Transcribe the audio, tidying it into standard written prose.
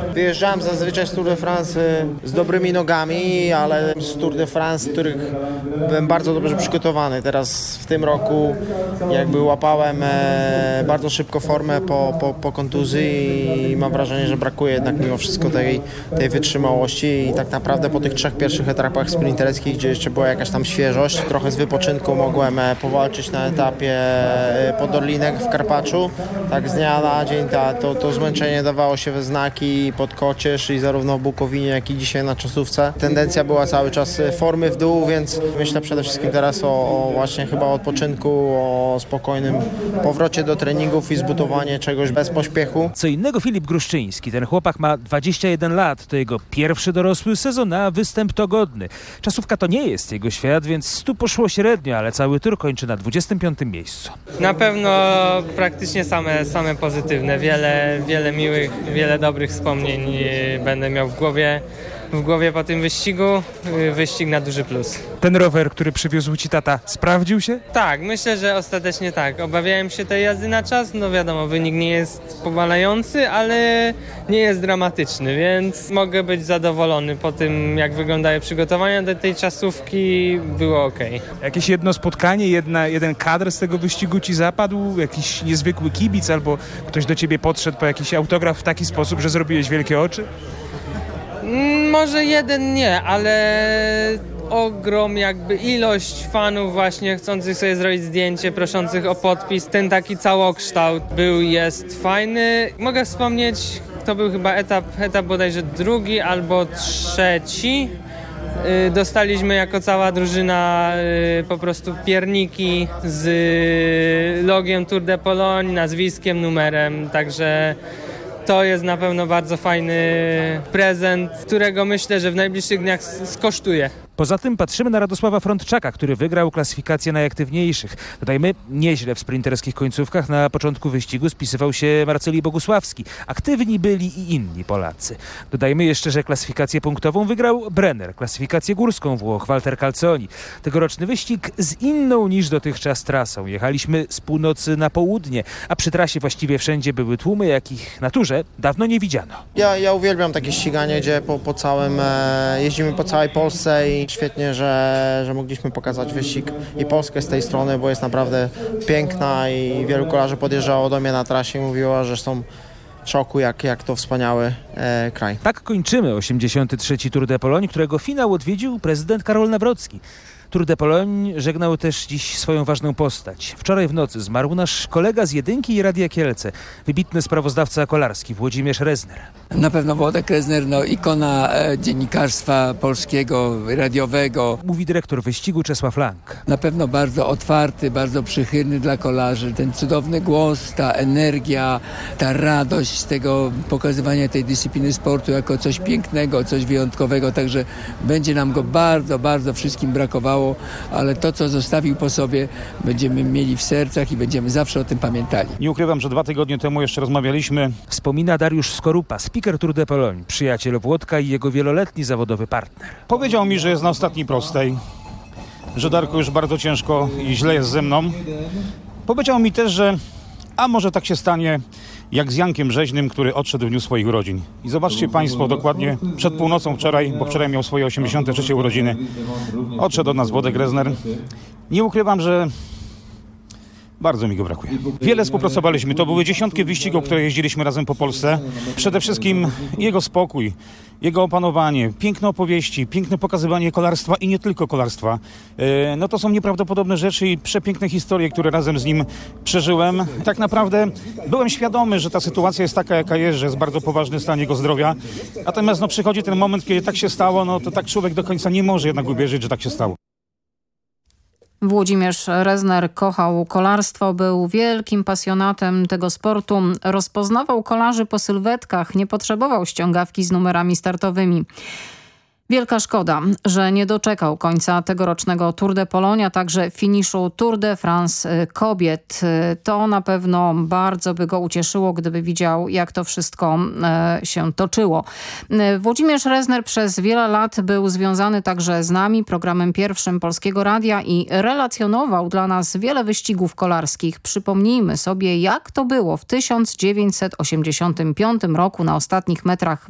Wyjeżdżałem zazwyczaj z Tour de France z dobrymi nogami, ale z Tour de France, z których byłem bardzo dobrze przygotowany. Teraz w tym roku jakby łapałem bardzo szybko formę po kontuzji i mam wrażenie, że brakuje jednak mimo wszystko tej wytrzymałości i tak naprawdę po tych 3 pierwszych etapach sprinterskich, gdzie jeszcze była jakaś tam świeżość, trochę z wypoczynku mogłem powalczyć na etapie pod Orlinek w Karpaczu. Tak z dnia na dzień to zmęczenie dawało się we znaki pod Kocież i zarówno w Bukowinie, jak i dzisiaj na czasówce. Tendencja była cały czas formy w dół, więc myślę przede wszystkim teraz o właśnie chyba odpoczynku, o spokojnym powrocie do treningów i zbudowanie czegoś bez pośpiechu. Co innego Filip Gruszczyński. Ten chłopak ma 21 lat. To jego pierwszy dorosły sezon, a występ to godny. Czasówka to nie jest jego świat, więc tu poszło średnio, ale cały tur kończy na 25. miejscu. Na pewno praktycznie same pozytywne. Wiele miłych, wiele dobrych wspomnień będę miał w głowie po tym wyścigu. Wyścig na duży plus. Ten rower, który przywiózł ci tata, sprawdził się? Tak, myślę, że ostatecznie tak. Obawiałem się tej jazdy na czas. No wiadomo, wynik nie jest powalający, ale nie jest dramatyczny, więc mogę być zadowolony po tym, jak wyglądały przygotowania do tej czasówki. Było ok. Jakieś jedno spotkanie, jeden kadr z tego wyścigu ci zapadł? Jakiś niezwykły kibic albo ktoś do ciebie podszedł po jakiś autograf w taki sposób, że zrobiłeś wielkie oczy? Może jeden nie, ale ogrom ilość fanów właśnie chcących sobie zrobić zdjęcie, proszących o podpis. Ten taki całokształt jest fajny. Mogę wspomnieć, to był chyba etap bodajże 2. albo 3. Dostaliśmy jako cała drużyna po prostu pierniki z logiem Tour de Pologne, nazwiskiem, numerem, także to jest na pewno bardzo fajny prezent, którego myślę, że w najbliższych dniach skosztuję. Poza tym patrzymy na Radosława Frądczaka, który wygrał klasyfikację najaktywniejszych. Dodajmy, nieźle w sprinterskich końcówkach na początku wyścigu spisywał się Marceli Bogusławski. Aktywni byli i inni Polacy. Dodajmy jeszcze, że klasyfikację punktową wygrał Brenner, klasyfikację górską Włoch Walter Calzoni. Tegoroczny wyścig z inną niż dotychczas trasą. Jechaliśmy z północy na południe, a przy trasie właściwie wszędzie były tłumy, jakich na turze dawno nie widziano. Ja uwielbiam takie ściganie, gdzie jeździmy po całej Polsce i świetnie, że mogliśmy pokazać wyścig i Polskę z tej strony, bo jest naprawdę piękna i wielu kolarzy podjeżdżało do mnie na trasie i mówiło, że są w szoku, jak to wspaniały kraj. Tak kończymy 83. Tour de Pologne, którego finał odwiedził prezydent Karol Nawrocki. Tour de Pologne żegnał też dziś swoją ważną postać. Wczoraj w nocy zmarł nasz kolega z Jedynki i Radia Kielce, wybitny sprawozdawca kolarski Włodzimierz Rezner. Na pewno Włodek Rezner, ikona dziennikarstwa polskiego, radiowego. Mówi dyrektor wyścigu Czesław Lang. Na pewno bardzo otwarty, bardzo przychylny dla kolarzy. Ten cudowny głos, ta energia, ta radość z tego pokazywania tej dyscypliny sportu jako coś pięknego, coś wyjątkowego. Także będzie nam go bardzo, bardzo wszystkim brakowało. Ale to, co zostawił po sobie, będziemy mieli w sercach i będziemy zawsze o tym pamiętali. Nie ukrywam, że 2 tygodnie temu jeszcze rozmawialiśmy. Wspomina Dariusz Skorupa, speaker Tour de Pologne, przyjaciel Włodka i jego wieloletni zawodowy partner. Powiedział mi, że jest na ostatniej prostej, że Darku już bardzo ciężko i źle jest ze mną. Powiedział mi też, że może tak się stanie jak z Jankiem Rzeźnym, który odszedł w dniu swoich urodzin. I zobaczcie Państwo, dokładnie przed północą wczoraj, bo wczoraj miał swoje 83 urodziny, odszedł od nas Włodek Rezner. Nie ukrywam, że bardzo mi go brakuje. Wiele współpracowaliśmy. To były dziesiątki wyścigów, które jeździliśmy razem po Polsce. Przede wszystkim jego spokój, jego opanowanie, piękne opowieści, piękne pokazywanie kolarstwa i nie tylko kolarstwa. To są nieprawdopodobne rzeczy i przepiękne historie, które razem z nim przeżyłem. Tak naprawdę byłem świadomy, że ta sytuacja jest taka, jaka jest, że jest bardzo poważny stan jego zdrowia. Natomiast przychodzi ten moment, kiedy tak się stało, to tak człowiek do końca nie może jednak uwierzyć, że tak się stało. Włodzimierz Rezner kochał kolarstwo, był wielkim pasjonatem tego sportu. Rozpoznawał kolarzy po sylwetkach, nie potrzebował ściągawki z numerami startowymi. Wielka szkoda, że nie doczekał końca tegorocznego Tour de Pologne, a także finiszu Tour de France kobiet. To na pewno bardzo by go ucieszyło, gdyby widział, jak to wszystko się toczyło. Włodzimierz Rezner przez wiele lat był związany także z nami, programem pierwszym Polskiego Radia i relacjonował dla nas wiele wyścigów kolarskich. Przypomnijmy sobie, jak to było w 1985 roku na ostatnich metrach